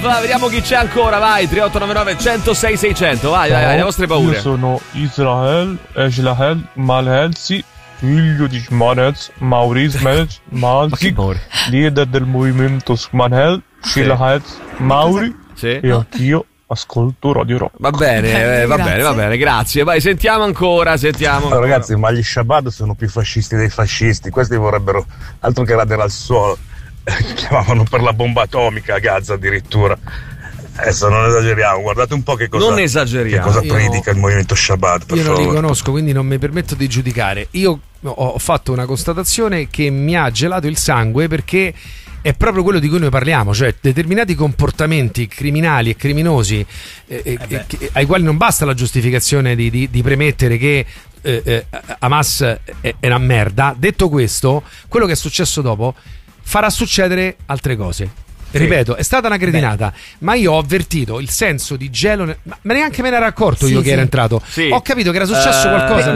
Love. Vediamo chi c'è ancora, vai. 3899 106 600. Vai, le vostre paure. Io sono Israel Malhelsi, figlio di Shmanez Maurice Malsi, leader del movimento Shmanel Shilahez Mauri. Sì. E anch'io ascolto Radio Rock. Va bene, va bene, grazie. Vai, sentiamo ancora. Allora, ragazzi, ma gli Shabbat sono più fascisti dei fascisti. Questi vorrebbero altro che radere al suolo. Chiamavano per la bomba atomica a Gaza addirittura. Adesso non esageriamo, guardate un po' che cosa predica il movimento Shabbat. Io non li conosco, quindi non mi permetto di giudicare. Io ho fatto una constatazione che mi ha gelato il sangue, perché è proprio quello di cui noi parliamo, cioè determinati comportamenti criminali e criminosi ai quali non basta la giustificazione di premettere che Hamas è una merda. Detto questo, quello che è successo dopo farà succedere altre cose. Ripeto, è stata una cretinata, ma io ho avvertito il senso di gelo, ma neanche me ne ero accorto io che era entrato. Ho capito che era successo qualcosa.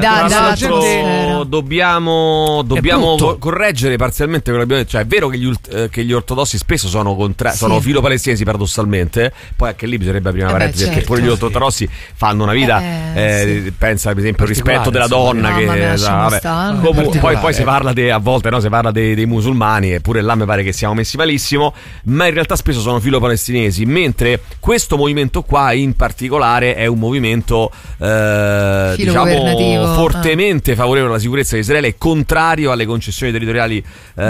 Dobbiamo correggere parzialmente quello che abbiamo detto. Cioè, è vero che gli ortodossi spesso sono filo palestinesi, paradossalmente. Poi anche lì bisognerebbe aprire una parentesi, perché pure gli ortodossi fanno una vita. Pensa, per esempio, al rispetto della donna. Poi si parla a volte, si parla dei musulmani, eppure là mi pare che siamo messi malissimo. Ma in realtà spesso sono filo palestinesi, mentre questo movimento qua in particolare è un movimento diciamo fortemente favorevole alla sicurezza di Israele e contrario alle concessioni territoriali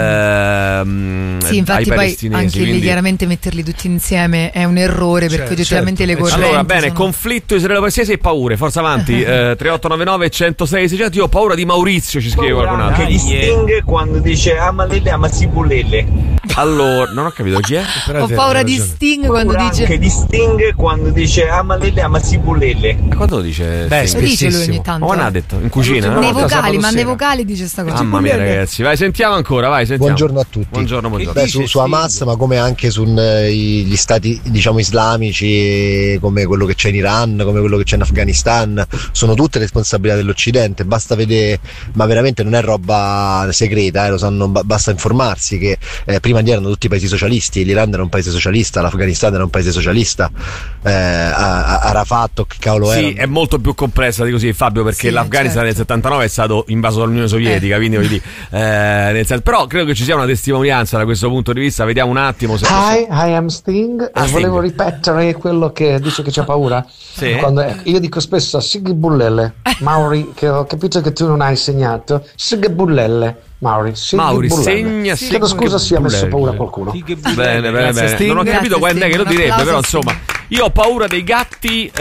infatti ai poi palestinesi. Anche lì chiaramente metterli tutti insieme è un errore, perché oggettivamente le correnti allora bene, conflitto israelo-palestinese e paure, forza avanti. 3899 106 600. Io ho paura di Maurizio, ci scrive qualcun altro. Che distingue quando dice amalele amasibulele. Allora, non ho capito chi è. Ho paura di Sting quando dice. Che distingue quando dice amalele amasibulele. Ma quando lo dice? Lo dice lui ogni tanto. Ma non ha detto in cucina? Nei vocali, ma nei vocali dice sta cosa. Mamma mia, ragazzi, vai, sentiamo ancora, vai, sentiamo. Buongiorno a tutti. Buongiorno. Beh, su Hamas, ma come anche sugli stati, diciamo, islamici, come quello che c'è in Iran, come quello che c'è in Afghanistan, sono tutte responsabilità dell'Occidente. Basta vedere, ma veramente non è roba segreta, lo sanno, basta informarsi che prima erano tutti paesi socialisti, l'Iran era un paese socialista, l'Afghanistan era un paese socialista, Arafat, che cavolo era? Sì, è molto più complessa di così, Fabio, perché l'Afghanistan nel 79 è stato invaso dall'Unione Sovietica, quindi voglio dire, però credo che ci sia una testimonianza da questo punto di vista. Vediamo un attimo se I am Sting. Volevo ripetere quello che dice che c'ha paura. Quando io dico spesso Sig Bullelle, Mauri, che ho capito che tu non hai insegnato, Sig Bullelle. Mauri, segna. Chiedo scusa se ha messo paura a qualcuno. Bene. Non ho capito quando è che lo direbbe, però insomma, io ho paura dei gatti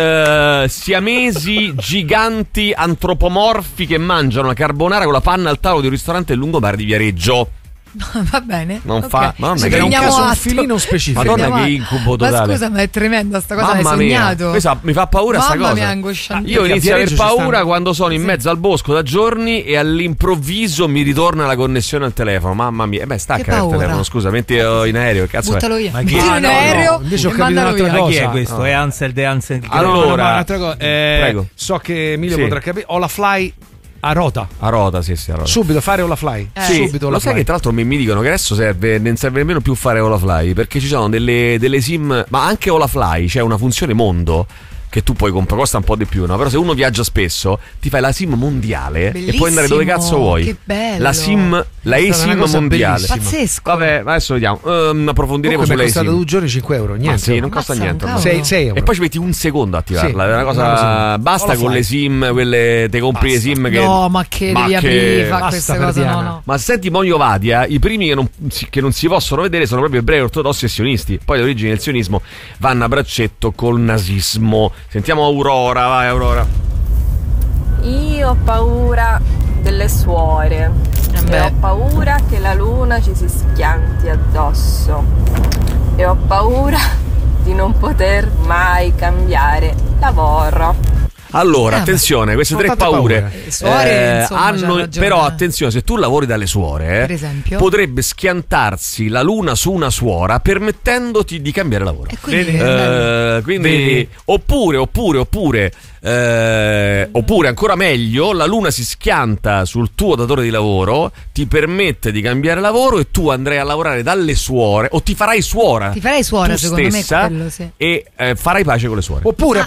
siamesi giganti antropomorfi che mangiano la carbonara con la panna al tavolo di un ristorante lungo di Viareggio. Va bene, non fa, ma non è che un filino specifico. Madonna, che incubo totale. Ma scusa, ma è tremenda sta cosa, mamma l'hai segnato. Mi fa paura sta cosa. Io inizio a aver paura quando sono in mezzo al bosco da giorni e all'improvviso mi ritorna la connessione al telefono. Mamma mia, stacca il telefono, scusa, metti in aereo, che cazzo. Buttalo via. Mettilo in aereo. Invece ho capito un'altra cosa. Ma chi è questo? È Ansel de Ansel. Allora, un'altra cosa. Prego. So che Emilio potrà capire. Ho la Fly a rota, sì, a rota. Subito fare Ola Fly. Subito lo sai che tra l'altro mi dicono che adesso non serve nemmeno più fare Ola Fly, perché ci sono delle sim, ma anche Ola Fly, c'è una funzione mondo che tu puoi comprare, costa un po' di più, no? Però se uno viaggia spesso ti fai la sim mondiale. Bellissimo, e puoi andare dove cazzo vuoi. Che bello. La sim mondiale. Pazzesco. Vabbè, adesso vediamo. Approfondiremo sulle sim. È costato 2 giorni 5 euro. Niente. Sì, non costa niente. 6 euro. E poi ci metti un secondo a attivarla. È una cosa. Basta con le sim, quelle te compri le sim che. No, ma che devi aprire, fa queste cose, no. Ma senti Moio Vadia, i primi che non si possono vedere sono proprio ebrei ortodossi e sionisti. Poi le origini del sionismo vanno a braccetto col nazismo. Sentiamo Aurora, vai Aurora. Io ho paura delle suore e ho paura che la luna ci si schianti addosso e ho paura di non poter mai cambiare lavoro. Allora, attenzione, queste 3 paure suore, insomma, però attenzione, se tu lavori dalle suore, per esempio, potrebbe schiantarsi la luna su una suora permettendoti di cambiare lavoro. Quindi oppure ancora meglio, la luna si schianta sul tuo datore di lavoro, ti permette di cambiare lavoro e tu andrai a lavorare dalle suore, o ti farai suora secondo stessa, me quello, sì. e farai pace con le suore. Oppure.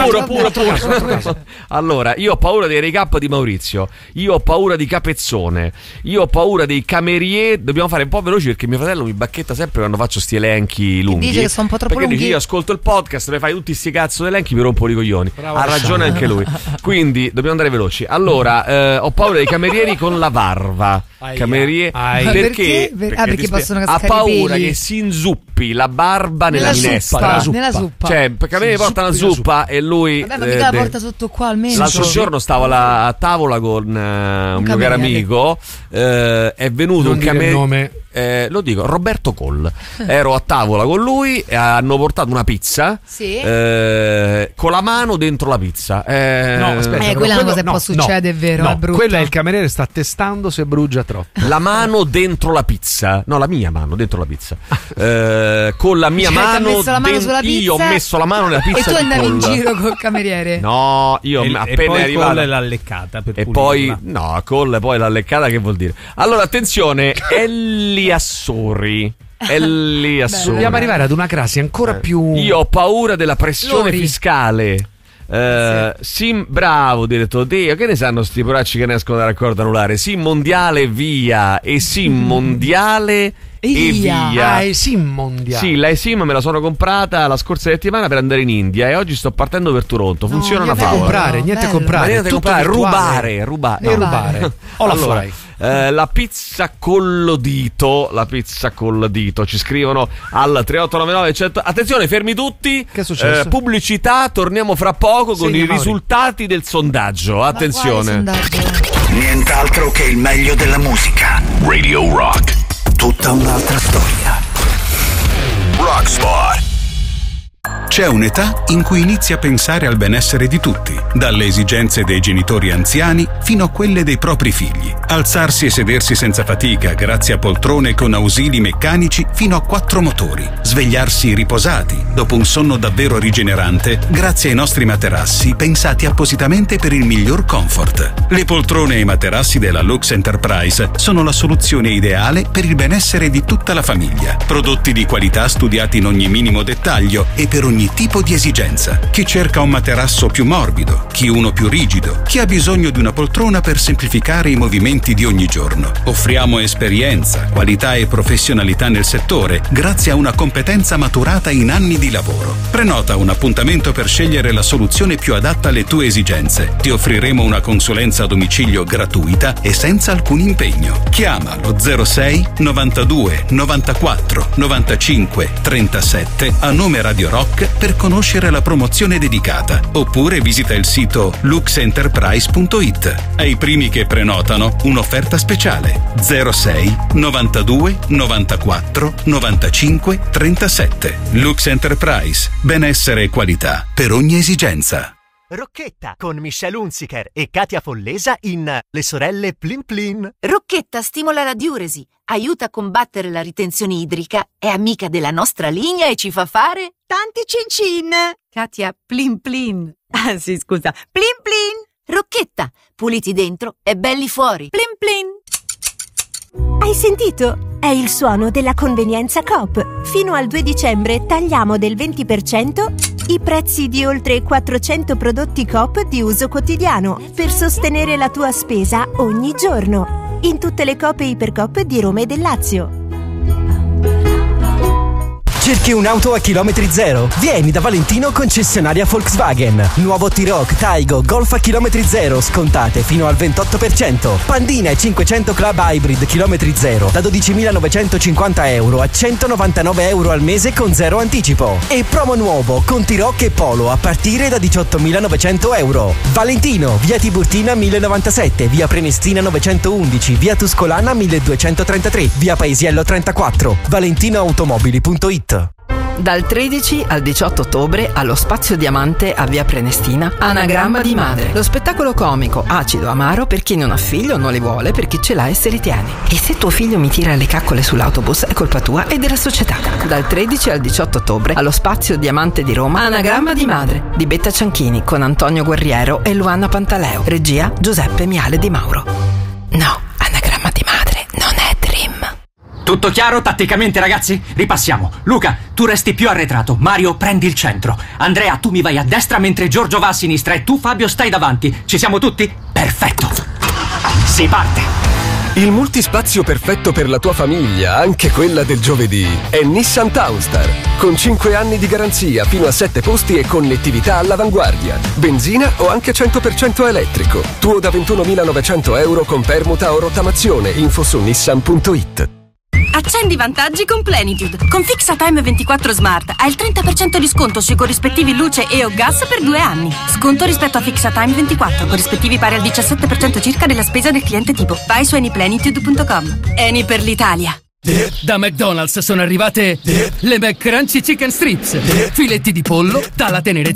Allora, io ho paura dei recap di Maurizio, io ho paura di Capezzone, io ho paura dei camerieri. Dobbiamo fare un po' veloci perché mio fratello mi bacchetta sempre quando faccio sti elenchi lunghi. Dice che sono un po' troppo lunghi. Dice, io ascolto il podcast, mi fai tutti sti cazzo di elenchi, mi rompo i coglioni. Ha ragione anche lui. Quindi dobbiamo andare veloci. Allora, ho paura dei camerieri con la varva. Perché possono ha cascare paura i peli. che si inzuppi la barba nella minestra. Nella zuppa. Cioè, perché a me mi porta una zuppa e lui. Vabbè, ma mica la porta sotto qua almeno. L'altro giorno stavo a tavola con un mio caro amico. È venuto un cameriere. Lo dico, Roberto Coll. Ero a tavola con lui e hanno portato una pizza con la mano dentro la pizza. No, aspetta, quella è una cosa che può succedere, è vero, è brutto. Quella è il cameriere sta testando se brucia troppo. La mano dentro la pizza. No, la mia mano dentro la pizza. Con la mia mano messo la mano sulla pizza, io ho messo la mano nella pizza. E tu andavi in giro col cameriere. No, io appena poi arrivato Coll l'ha leccata per e poi Coll poi l'ha leccata, che vuol dire? Allora attenzione, Eliassori. Dobbiamo arrivare ad una crasi ancora più. Io ho paura della pressione fiscale. Sim, bravo direttore Dio, che ne sanno sti poracci che ne escono da raccordo anulare? Sim mondiale via e sim mondiale e via. Sim mondiale. Sì, la eSIM me la sono comprata la scorsa settimana per andare in India e oggi sto partendo per Toronto. Funziona una favola. Niente comprare, rubare. Allora, la pizza collodito ci scrivono al 3899 100. Attenzione, fermi tutti. Che è successo? Pubblicità, torniamo fra poco con i risultati del sondaggio. Attenzione. Nient'altro che il meglio della musica. Radio Rock. Tutta un'altra storia. Rockspot. C'è un'età in cui inizi a pensare al benessere di tutti, dalle esigenze dei genitori anziani fino a quelle dei propri figli. Alzarsi e sedersi senza fatica grazie a poltrone con ausili meccanici fino a 4 motori. Svegliarsi riposati dopo un sonno davvero rigenerante grazie ai nostri materassi pensati appositamente per il miglior comfort. Le poltrone e i materassi della Lux Enterprise sono la soluzione ideale per il benessere di tutta la famiglia. Prodotti di qualità studiati in ogni minimo dettaglio e per ogni tipo di esigenza. Chi cerca un materasso più morbido, chi uno più rigido, chi ha bisogno di una poltrona per semplificare i movimenti di ogni giorno. Offriamo esperienza, qualità e professionalità nel settore grazie a una competenza maturata in anni di lavoro. Prenota un appuntamento per scegliere la soluzione più adatta alle tue esigenze. Ti offriremo una consulenza a domicilio gratuita e senza alcun impegno. Chiama lo 06 92 94 95 37 a nome Radio Rock per conoscere la promozione dedicata, oppure visita il sito luxenterprise.it. Ai primi che prenotano un'offerta speciale 06 92 94 95 37. Lux Enterprise, benessere e qualità per ogni esigenza. Rocchetta con Michelle Hunziker e Katia Follesa in Le sorelle Plin Plin. Rocchetta stimola la diuresi, aiuta a combattere la ritenzione idrica, è amica della nostra linea e ci fa fare tanti cin cin. Katia Plin Plin. Ah sì, scusa. Plin Plin. Rocchetta, puliti dentro e belli fuori. Plin Plin. Hai sentito? È il suono della convenienza Coop. Fino al 2 dicembre tagliamo del 20% i prezzi di oltre 400 prodotti Coop di uso quotidiano per sostenere la tua spesa ogni giorno. In tutte le Coop e Ipercoop di Roma e del Lazio. Cerchi un'auto a chilometri zero? Vieni da Valentino concessionaria Volkswagen. Nuovo T-Roc, Taigo, Golf a chilometri zero, scontate fino al 28%. Pandina e 500 Club Hybrid chilometri zero da 12.950 euro a 199 euro al mese con zero anticipo. E promo nuovo con T-Roc e Polo a partire da 18.900 euro. Valentino, via Tiburtina 1097, via Prenestina 911, via Tuscolana 1233, via Paesiello 34, valentinoautomobili.it. Dal 13 al 18 ottobre allo Spazio Diamante a Via Prenestina, Anagramma di madre. Lo spettacolo comico acido amaro per chi non ha figlio o non li vuole, per chi ce l'ha e se li tiene. E se tuo figlio mi tira le caccole sull'autobus è colpa tua e della società. Dal 13 al 18 ottobre allo Spazio Diamante di Roma, Anagramma di madre di Betta Cianchini con Antonio Guerriero e Luana Pantaleo. Regia Giuseppe Miale Di Mauro. No, Anagramma di madre non è Dream. Tutto chiaro tatticamente, ragazzi? Ripassiamo. Luca, tu resti più arretrato. Mario, prendi il centro. Andrea, tu mi vai a destra mentre Giorgio va a sinistra e tu, Fabio, stai davanti. Ci siamo tutti? Perfetto. Si parte. Il multispazio perfetto per la tua famiglia, anche quella del giovedì, è Nissan Townstar. Con 5 anni di garanzia, fino a 7 posti e connettività all'avanguardia. Benzina o anche 100% elettrico. Tuo da 21.900 euro con permuta o rottamazione. Info su nissan.it. Accendi i vantaggi con Plenitude. Con FixaTime 24 Smart hai il 30% di sconto sui corrispettivi luce e o gas per 2 anni. Sconto rispetto a FixaTime 24, corrispettivi pari al 17% circa della spesa del cliente tipo. Vai su anyplenitude.com. Eni per l'Italia. Da McDonald's sono arrivate le McCrunchy Chicken Strips. Filetti di pollo dalla tenerezza